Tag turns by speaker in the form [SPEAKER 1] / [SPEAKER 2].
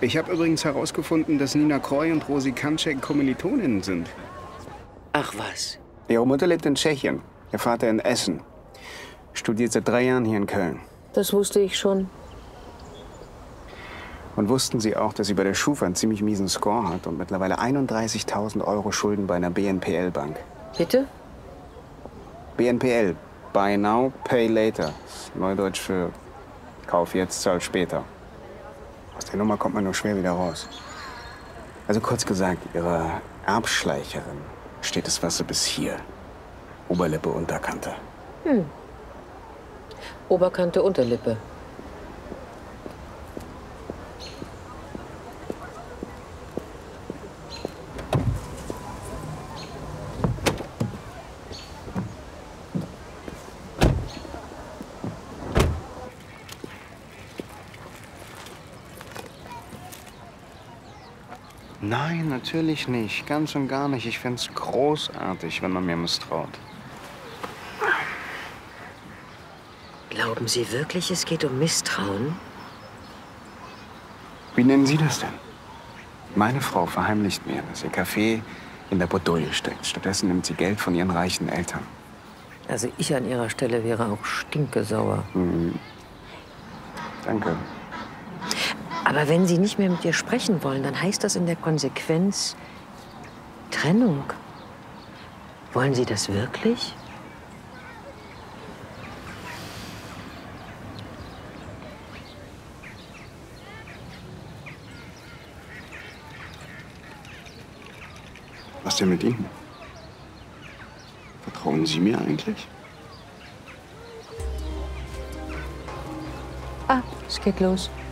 [SPEAKER 1] Ich habe übrigens herausgefunden, dass Nina Kroy und Rosi Kanczek Kommilitoninnen sind.
[SPEAKER 2] Ach was.
[SPEAKER 1] Ihre Mutter lebt in Tschechien, ihr Vater in Essen. Studiert seit 3 Jahren hier in Köln.
[SPEAKER 2] Das wusste ich schon.
[SPEAKER 1] Und wussten Sie auch, dass sie bei der Schufa einen ziemlich miesen Score hat und mittlerweile 31.000 Euro Schulden bei einer BNPL-Bank?
[SPEAKER 2] Bitte?
[SPEAKER 1] BNPL. Buy now, pay later. Neudeutsch für Kauf jetzt, zahl später. Aus der Nummer kommt man nur schwer wieder raus. Also kurz gesagt, Ihrer Erbschleicherin steht das Wasser bis hier. Oberlippe, Unterkante.
[SPEAKER 2] Oberkante, Unterlippe.
[SPEAKER 1] Nein, natürlich nicht. Ganz und gar nicht. Ich fänd's großartig, wenn man mir misstraut.
[SPEAKER 2] Glauben Sie wirklich, es geht um Misstrauen?
[SPEAKER 1] Wie nennen Sie das denn? Meine Frau verheimlicht mir, dass ihr Café in der Bredouille steckt. Stattdessen nimmt sie Geld von ihren reichen Eltern.
[SPEAKER 2] Also ich an Ihrer Stelle wäre auch stinkesauer.
[SPEAKER 1] Danke.
[SPEAKER 2] Aber wenn Sie nicht mehr mit ihr sprechen wollen, dann heißt das in der Konsequenz Trennung. Wollen Sie das wirklich?
[SPEAKER 1] Was denn mit Ihnen? Vertrauen Sie mir eigentlich?
[SPEAKER 2] Ah, es geht los.